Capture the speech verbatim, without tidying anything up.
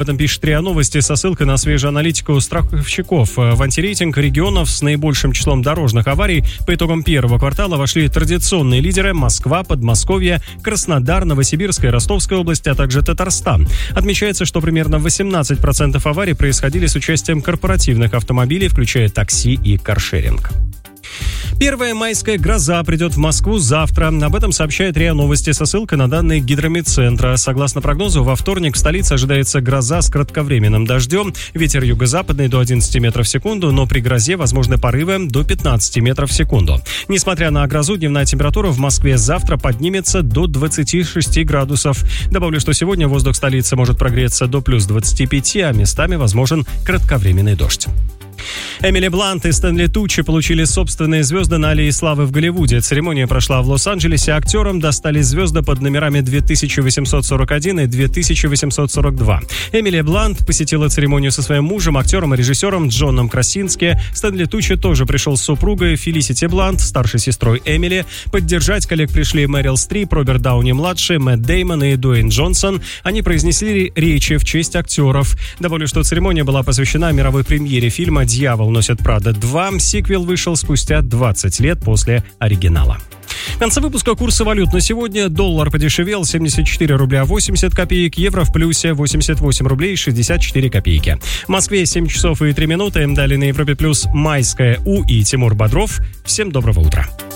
этом пишет РИА Новости со ссылкой на свежую аналитику страховщиков. В антирейтинг регионов с наибольшим числом дорожных аварий по итогам первого квартала вошли традиционные лидеры Москва, Подмосковье, Краснодар, Новосибирская, Ростовская область, а также Татарстан. Отмечается, что примерно восемнадцать процентов аварий происходили с участием корпоративных автомобилей, включая такси и каршеринг. Первая майская гроза придет в Москву завтра. Об этом сообщает РИА Новости со ссылкой на данные Гидрометцентра. Согласно прогнозу, во вторник в столице ожидается гроза с кратковременным дождем. Ветер юго-западный до одиннадцати метров в секунду, но при грозе возможны порывы до пятнадцати метров в секунду. Несмотря на грозу, дневная температура в Москве завтра поднимется до двадцати шести градусов. Добавлю, что сегодня воздух столицы может прогреться до плюс двадцати пяти, а местами возможен кратковременный дождь. Эмили Блант и Стэнли Туччи получили собственные звезды на Аллее Славы в Голливуде. Церемония прошла в Лос-Анджелесе. Актерам достались звезды под номерами две тысячи восемьсот сорок один и две тысячи восемьсот сорок два. Эмили Блант посетила церемонию со своим мужем, актером и режиссером Джоном Красински. Стэнли Туччи тоже пришел с супругой Фелисити Блант, старшей сестрой Эмили. Поддержать коллег пришли Мэрил Стрип, Роберт Дауни-младший, Мэтт Деймон и Дуэйн Джонсон. Они произнесли речи в честь актеров. Добавлю, что церемония была посвящена мировой премьере фильма «Дьявол носит Прада два». Сиквел вышел спустя двадцать лет после оригинала. В конце выпуска курсы валют на сегодня. Доллар подешевел семьдесят четыре рубля восемьдесят копеек, евро в плюсе восемьдесят восемь рублей шестьдесят четыре копейки. В Москве семь часов и три минуты. Далее на Европе плюс майская У и Тимур Бодров. Всем доброго утра.